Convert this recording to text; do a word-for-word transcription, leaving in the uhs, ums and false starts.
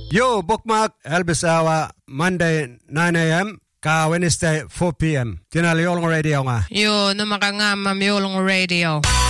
Yo, bookmark Elvis Hour, Monday nine a.m. ka Wednesday four p.m. Tinali Yolong Radio nga. Yo, namakangama Yolong Radio.